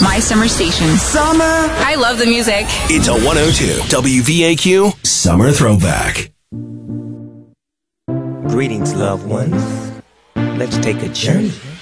My summer station. Summer. I love the music. It's a 102 WVAQ Summer Throwback. Greetings, loved ones. Let's take a journey